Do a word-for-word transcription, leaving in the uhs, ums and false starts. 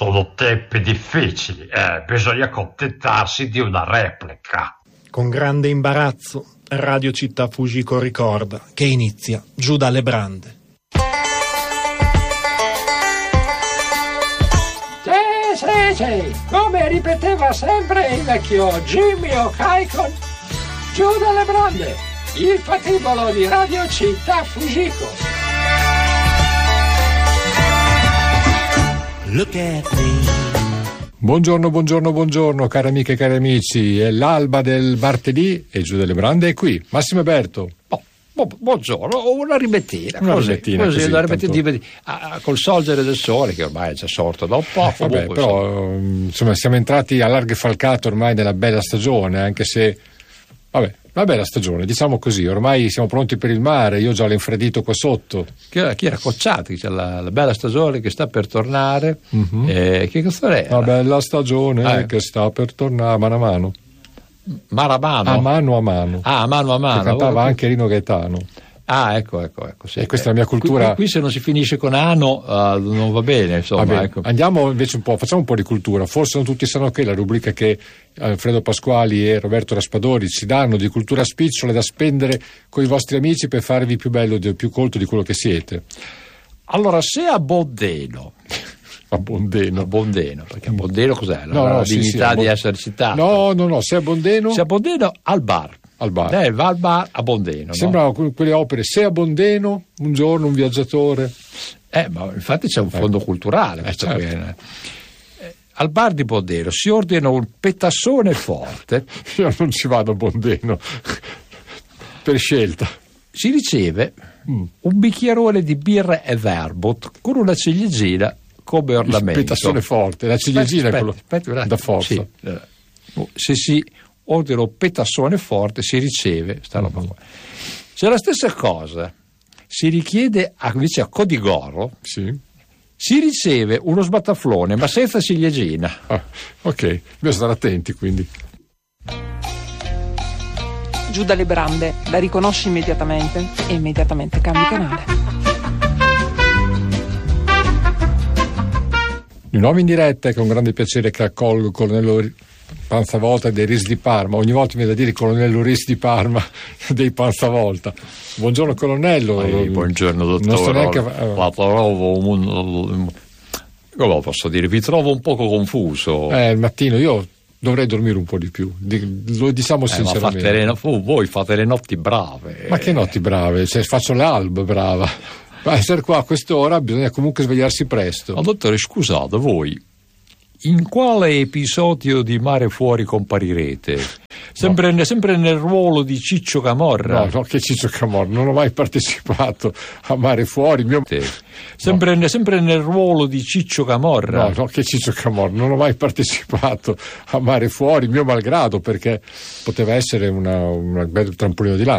Sono tempi difficili, eh, bisogna accontentarsi di una replica. Con grande imbarazzo, Radio Città Fujiko ricorda che inizia Giù dalle brande. Sì, sì, sì, come ripeteva sempre il vecchio Jimmy O'Kaikon, Giù dalle brande, il patibolo di Radio Città Fujiko. Look at me. Buongiorno, buongiorno, buongiorno, cari amiche e cari amici. È l'alba del martedì e Giù dalle brande è qui. Massimo Eberto. Oh, bu- buongiorno, una rimettina. Una così, rimettina, così, così, una rimettina tanto... di, ah, col sorgere del sole, che ormai è già sorto da un po'. Vabbè, comunque, però insomma siamo entrati a larghe falcate ormai nella bella stagione, anche se vabbè, la bella stagione, diciamo così, ormai siamo pronti per il mare, io ho già l'infreddito qua sotto. Chi era, chi era Cocciati, c'è la, la bella stagione che sta per tornare. Mm-hmm. Eh, che canzone era? La bella stagione ah, che sta per tornare mano a mano. Mano a mano? A mano a mano. Ah, a mano a mano. Che cantava oh, anche Rino Gaetano. Ah, ecco, ecco, ecco. Sì. E questa è la mia cultura. Qui, qui, qui se non si finisce con ano uh, non va bene, insomma. Vabbè, ecco. Andiamo invece un po', facciamo un po' di cultura. Forse non tutti sanno che la rubrica che Alfredo Pasquali e Roberto Raspadori ci danno di cultura spicciole da spendere con i vostri amici per farvi più bello e più colto di quello che siete. Allora, se a Bondeno a Bondeno a Bondeno perché a Bondeno cos'è? La, no, no, la sì, dignità sì, di Bon... essere citato. No, no, no, se a Bondeno se a Bondeno al bar al bar eh, va al bar a Bondeno. Sembrano no? quelle opere, se a Bondeno un giorno un viaggiatore. Eh, ma infatti c'è un fondo eh. culturale. Eh, certo. eh, al bar di Bondeno si ordina un petassone forte. Io non ci vado a Bondeno per scelta. Si riceve mm. un bicchierone di birra e vermouth con una ciliegina come ornamento. Il petassone forte, la ciliegina è quello aspetta, da forza. Sì. Se si ordina un petassone forte si riceve sta roba qua. Se la stessa cosa si richiede a, invece a Codigoro, sì. si riceve uno sbattaflone ma senza ciliegina. Ah, ok, bisogna stare attenti quindi. Giù dalle brande, la riconosci immediatamente e immediatamente cambi canale. Di nuovo in diretta è con grande piacere che accolgo il colonnello Panzavolta dei Ris di Parma. Ogni volta mi viene da dire il colonnello Ris di Parma dei Panzavolta. Buongiorno colonnello. Ehi, buongiorno dottore. Non sto neanche... La trovo un... come posso dire? Vi trovo un poco confuso. Eh, il mattino io dovrei dormire un po' di più, lo diciamo eh, sinceramente. Ma fate le, oh, voi fate le notti brave. Ma che notti brave? Cioè, faccio le albe brava. Ma essere qua a quest'ora bisogna comunque svegliarsi presto. Ma dottore, scusate, voi in quale episodio di Mare Fuori comparirete? Sempre, no. sempre nel ruolo di Ciccio Camorra? No, no, che Ciccio Camorra, non ho mai partecipato a Mare Fuori. Mio... Sempre, no. sempre nel ruolo di Ciccio Camorra? No, no, che Ciccio Camorra, non ho mai partecipato a Mare Fuori, mio malgrado, perché poteva essere una, una bel trampolino di lancio.